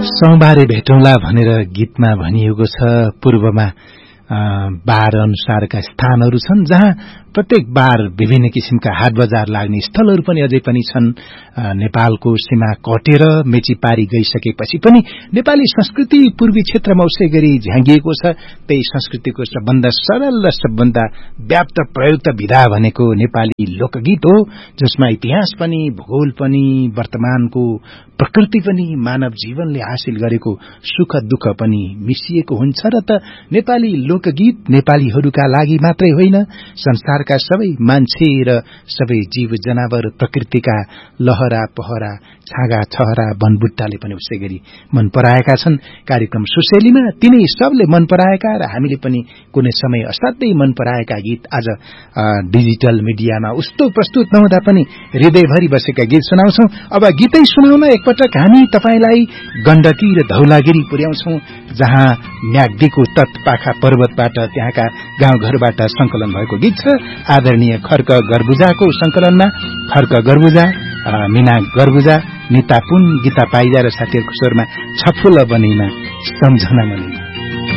सोमबारे भेटौँला भनेर गीतमा भनिएको छ। पूर्वमा बार अनुसारका स्थानहरू छन् जहाँ प्रत्येक बार विभिन्न किसिमका हाट बजार लाग्ने स्थलहरू पनि अझै पनि छन्। नेपालको सीमा कटेर मेचीपारी गइसकेपछि पनि नेपाली संस्कृति पूर्वी क्षेत्रमा उसै गरी झ्याङ्गिएको छ। त्यही संस्कृतिको सबभन्दा सरल र सबभन्दा व्याप्त प्रयुक्त विधा भनेको नेपाली लोकगीत हो, जसमा इतिहास पनि, भूगोल पनि, वर्तमानको प्रकृति पनि, मानव जीवनले हासिल गरेको सुख दुःख पनि मिसिएको हुन्छ। र त नेपाली लोकगीत नेपालीहरूका लागि मात्रै होइन, संसारका सबै मान्छे र सबै जीव जनावर, प्रकृतिका लहरा पहरा, छागा छहरा, वनबुट्टाले पनि उसै गरी मन पराएका छन्। कार्यक्रम सुशेलीमा तिनै सबले मन पराएका र हामीले पनि कुनै समय असाध्यै मन पराएका गीत आज डिजिटल मिडियामा उस्तो प्रस्तुत नहुँदा पनि हृदयभरि बसेका गीत सुनाउँछौं। अब गीतै सुनाउन एकपटक हामी तपाईलाई गण्डकी र धौलागिरी पुर्याउँछौं, जहाँ म्याग्दीको तत्पाखा पर्वतबाट त्यहाँका गाउँघरबाट संकलन भएको गीत छ। आदरणीय खर्क गर्बुजाको संकलनमा खर्क गर्बुजा, मीना गर्बुजा, निता पुन, गीता पाइजा र साथीहरूको स्वरमा छफुल बनेमा सम्झना मनेमा।